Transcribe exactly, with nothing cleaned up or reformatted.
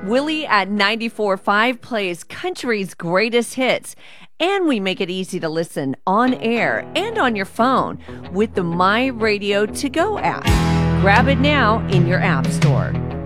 Willie at ninety-four point five plays country's greatest hits, and we make it easy to listen on air and on your phone with the My Radio To Go app. Grab it now in your app store.